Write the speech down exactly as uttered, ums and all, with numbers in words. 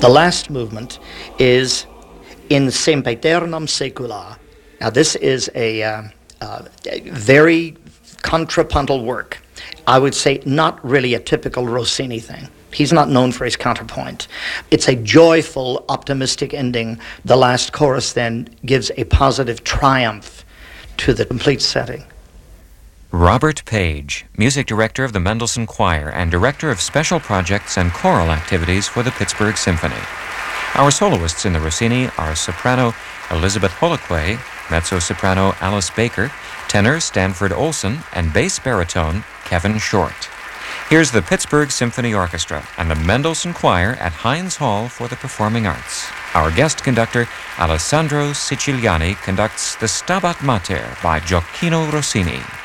The last movement is in Sempiternam Secula. Now this is a, uh, uh, a very contrapuntal work. I would say not really a typical Rossini thing. He's not known for his counterpoint. It's a joyful, optimistic ending. The last chorus then gives a positive triumph to the complete setting. Robert Page, music director of the Mendelssohn Choir and director of special projects and choral activities for the Pittsburgh Symphony. Our soloists in the Rossini are soprano Elizabeth Holoquay, mezzo-soprano Alice Baker, tenor Stanford Olson, and bass baritone Kevin Short. Here's the Pittsburgh Symphony Orchestra and the Mendelssohn Choir at Heinz Hall for the Performing Arts. Our guest conductor, Alessandro Siciliani, conducts the Stabat Mater by Gioacchino Rossini.